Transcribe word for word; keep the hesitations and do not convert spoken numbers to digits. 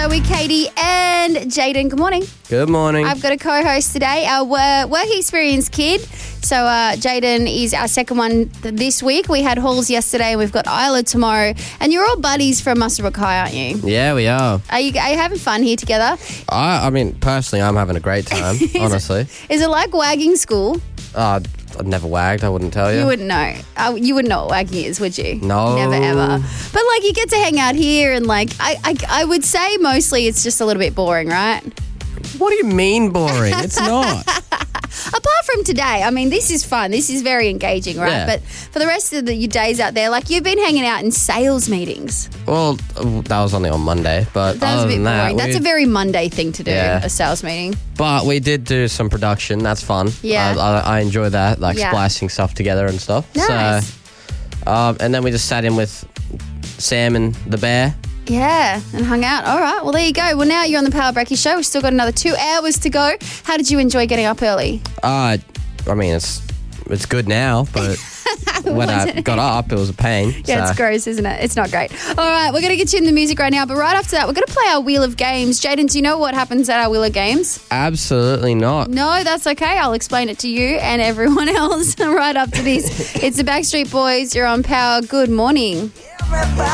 Are we Katie and Jaden? Good morning. Good morning. I've got a co-host today, our uh, work experience kid. So uh, Jaden is our second one th- this week. We had Halls yesterday and we've got Isla tomorrow. And you're all buddies from Muswellbrook High, aren't you? Yeah, we are. Are you, are you having fun here together? I, I mean, personally, I'm having a great time, honestly. Is it like wagging school? Uh, I've never wagged, I wouldn't tell you. You wouldn't know. Uh, you wouldn't know what wagging is, would you? No. Never, ever. But, like, you get to hang out here and, like, I, I, I would say mostly it's just a little bit boring, right? What do you mean boring? It's not. Apart from today, I mean, this is fun. This is very engaging, right? Yeah. But for the rest of the, your days out there, like, you've been hanging out in sales meetings. Well, that was only on Monday, but That was other a bit than that, boring. That's we- a very Monday thing to do, Yeah. a sales meeting. But we did do some production. That's fun. Yeah. I, I, I enjoy that, like Yeah. splicing stuff together and stuff. Nice. So, um, and then we just sat in with Sam and the bear. Yeah, and hung out. All right, well, there you go. Well, now you're on the Power Brecky Show. We've still got another two hours to go. How did you enjoy getting up early? Uh, I mean, it's it's good now, but when I got up, it was a pain. Yeah, so. it's gross, isn't it? It's not great. All right, we're going to get you in the music right now, but right after that, we're going to play our Wheel of Games. Jaden, do you know what happens at our Wheel of Games? Absolutely not. No, that's okay. I'll explain it to you and everyone else right after this. It's the Backstreet Boys. You're on Power. Good morning.